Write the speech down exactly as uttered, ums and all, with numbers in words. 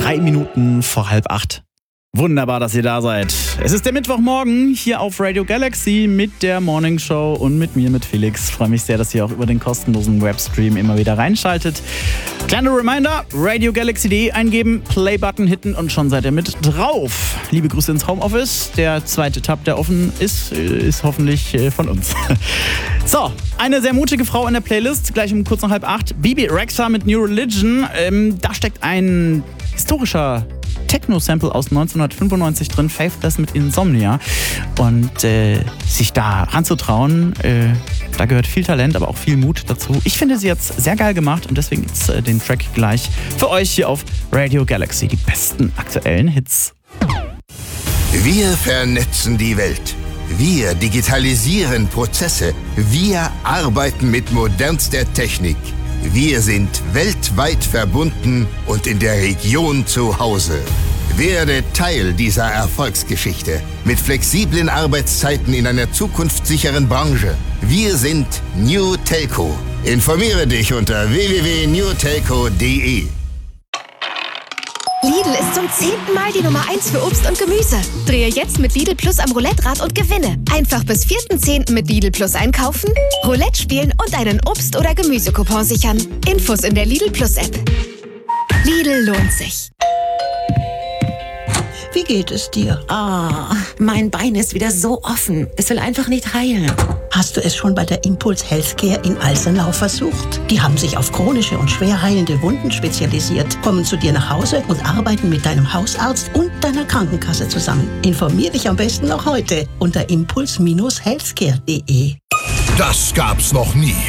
Drei Minuten vor halb acht. Wunderbar, dass ihr da seid. Es ist der Mittwochmorgen hier auf Radio Galaxy mit der Morning Show und mit mir, mit Felix. Ich freue mich sehr, dass ihr auch über den kostenlosen Webstream immer wieder reinschaltet. Kleiner Reminder, radio galaxy punkt de eingeben, Play-Button hitten und schon seid ihr mit drauf. Liebe Grüße ins Homeoffice. Der zweite Tab, der offen ist, ist hoffentlich von uns. So, eine sehr mutige Frau in der Playlist, gleich um kurz nach halb acht. Bebe Rexha mit New Religion. Ähm, da steckt ein historischer Techno-Sample aus neunzehnhundertfünfundneunzig drin, Faithless mit Insomnia. Und äh, sich da ranzutrauen, äh, da gehört viel Talent, aber auch viel Mut dazu. Ich finde sie jetzt sehr geil gemacht und deswegen gibt's äh, den Track gleich für euch hier auf Radio Galaxy. Die besten aktuellen Hits. Wir vernetzen die Welt. Wir digitalisieren Prozesse. Wir arbeiten mit modernster Technik. Wir sind weltweit verbunden und in der Region zu Hause. Werde Teil dieser Erfolgsgeschichte mit flexiblen Arbeitszeiten in einer zukunftssicheren Branche. Wir sind New Telco. Informiere dich unter w w w punkt new telco punkt de. Lidl ist zum zehnten Mal die Nummer eins für Obst und Gemüse. Drehe jetzt mit Lidl Plus am Roulette-Rad und gewinne. Einfach bis vierten zehnten mit Lidl Plus einkaufen, Roulette spielen und einen Obst- oder Gemüsecoupon sichern. Infos in der Lidl Plus App. Lidl lohnt sich. Wie geht es dir? Ah, mein Bein ist wieder so offen. Es will einfach nicht heilen. Hast du es schon bei der Impuls Healthcare in Alsenau versucht? Die haben sich auf chronische und schwer heilende Wunden spezialisiert, kommen zu dir nach Hause und arbeiten mit deinem Hausarzt und deiner Krankenkasse zusammen. Informier dich am besten noch heute unter impuls Bindestrich healthcare punkt de. Das gab's noch nie.